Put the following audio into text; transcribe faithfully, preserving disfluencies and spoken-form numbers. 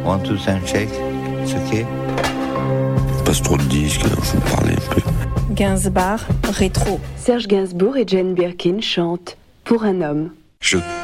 One, two, and shake. It's okay. Passe trop de disques, alors je vous parlais un peu. Gainsbourg, rétro. Serge Gainsbourg et Jane Birkin chantent Pour un homme. Je